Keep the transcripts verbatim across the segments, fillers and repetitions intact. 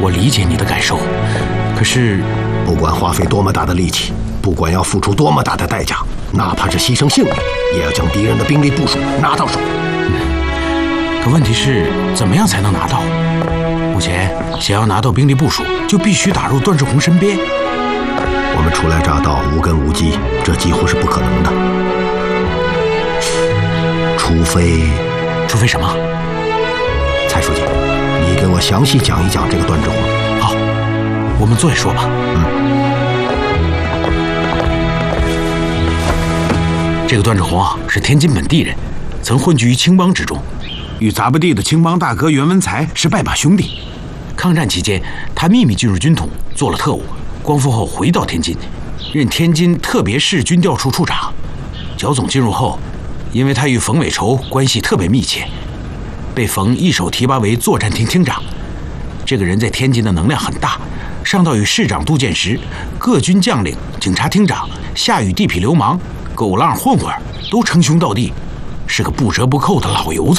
我理解你的感受，可是， 不管花费多么大的力气，不管要付出多么大的代价，哪怕是牺牲性命，也要将敌人的兵力部署拿到手。 可问题是，怎么样才能拿到？目前想要拿到兵力部署，就必须打入段志宏身边。 我们初来乍到，无根无基，这几乎是不可能的。除非， 除非什么？ 蔡书记，你给我详细讲一讲这个段志宏。 好，我们坐下说吧。 嗯。 这个段志宏啊，是天津本地人，曾混居于青帮之中，与杂布地的青帮大哥袁文才是拜把兄弟。抗战期间，他秘密进入军统，做了特务。光复后回到天津，任天津特别市军调处处长。剿总进入后，因为他与冯伟筹关系特别密切，被冯一手提拔为作战厅厅长。这个人在天津的能量很大，上到与市长杜建时，各军将领、警察厅长，下与地痞流氓、狗浪混混都称兄道弟，是个不折不扣的老油子。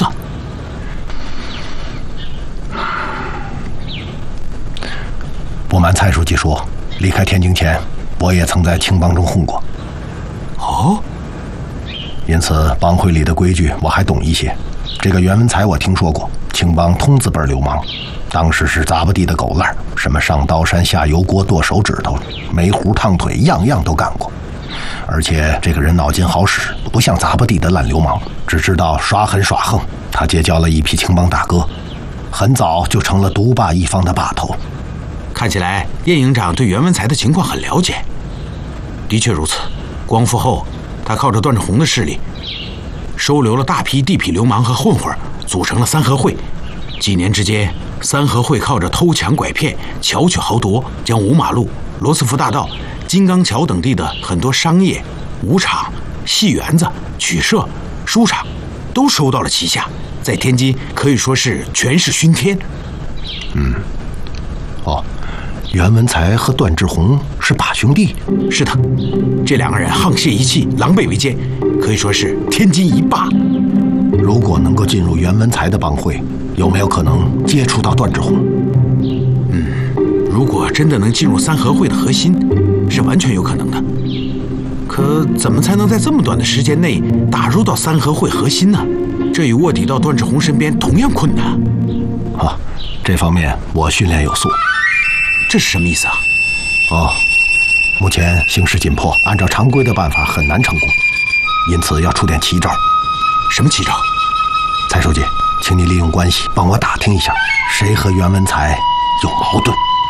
不瞒蔡书记说，离开天津前，我也曾在青帮中混过。 哦， 因此帮会里的规矩我还懂一些。这个袁文才我听说过，青帮通字辈流氓，当时是杂不地的狗烂，什么上刀山下油锅剁手指头，煤糊烫腿，样样都干过。而且这个人脑筋好使，不像杂不地的烂流氓，只知道耍狠耍横。他结交了一批青帮大哥，很早就成了独霸一方的霸头。 看起来叶营长对袁文才的情况很了解。的确如此，光复后他靠着段志宏的势力，收留了大批地痞流氓和混混，组成了三合会。几年之间，三合会靠着偷抢拐骗、巧取豪夺，将五马路、罗斯福大道、金刚桥等地的很多商业、舞场、戏园子、曲社、书场都收到了旗下，在天津可以说是权势熏天。 嗯，哦，袁文才和段志宏是把兄弟？ 是的，这两个人沆瀣一气，狼狈为奸，可以说是天津一霸。 如果能够进入袁文才的帮会，有没有可能接触到段志宏？ 嗯，如果真的能进入三合会的核心，是完全有可能的。可怎么才能在这么短的时间内打入到三合会核心呢？这与卧底到段志宏身边同样困难。 啊，这方面我训练有素。 这是什么意思啊？ 哦，目前形势紧迫，按照常规的办法很难成功，因此要出点奇招。 什么奇招？ 蔡书记，请你利用关系帮我打听一下，谁和袁文才有矛盾。